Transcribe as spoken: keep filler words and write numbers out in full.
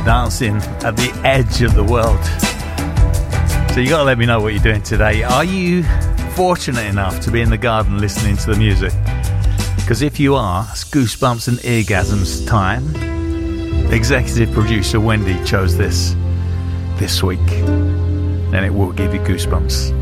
dancing at the edge of the world. So you got to let me know what you're doing today. Are you fortunate enough to be in the garden listening to the music? Because if you are, it's Goosebumps and Eargasms time. Executive producer Wendy chose this this week, and it will give you goosebumps.